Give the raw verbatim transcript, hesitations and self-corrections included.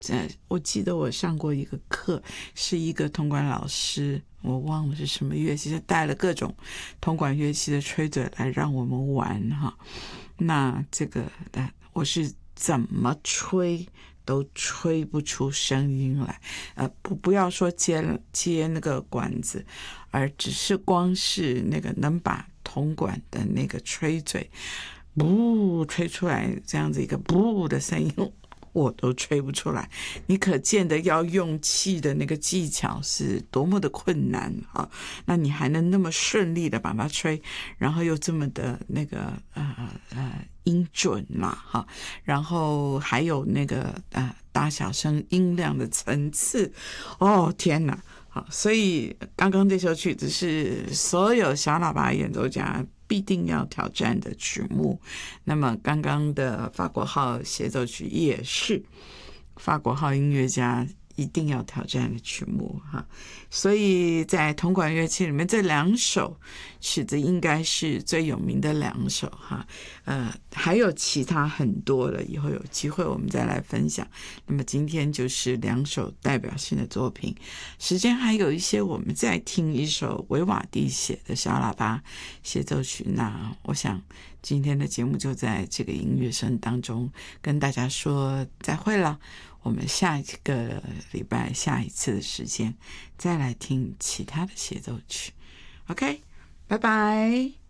这我记得我上过一个课，是一个铜管老师，我忘了是什么乐器，就带了各种铜管乐器的吹嘴来让我们玩哈。那这个我是怎么吹都吹不出声音来，呃，不不要说接接那个管子，而只是光是那个能把铜管的那个吹嘴，不吹出来这样子一个不的声音，我都吹不出来。你可见的要用气的那个技巧是多么的困难啊！那你还能那么顺利的把它吹，然后又这么的那个呃呃音准嘛哈，然后还有那个呃大小声音量的层次，哦天哪！好，所以刚刚这首曲子是所有小喇叭演奏家必定要挑战的曲目。那么刚刚的法国号协奏曲也是法国号音乐家一定要挑战的曲目哈。所以在铜管乐器里面，这两首曲子应该是最有名的两首哈。呃，还有其他很多的，以后有机会我们再来分享。那么今天就是两首代表性的作品，时间还有一些，我们再听一首维瓦蒂写的小喇叭协奏曲。那我想今天的节目就在这个音乐声当中跟大家说再会了。我们下一个礼拜下一次的时间再来听其他的协奏曲。OK， 拜拜。